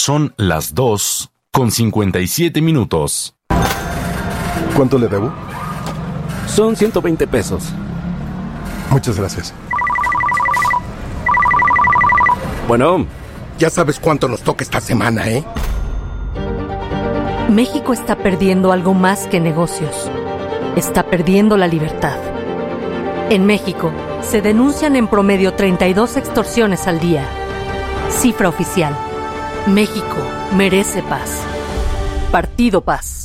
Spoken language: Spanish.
Son las 2:57. ¿Cuánto le debo? Son 120 pesos. Muchas gracias. Bueno, ya sabes cuánto nos toca esta semana, ¿eh? México está perdiendo algo más que negocios. Está perdiendo la libertad. En México, se denuncian en promedio 32 extorsiones al día. Cifra oficial. México merece paz. Partido Paz.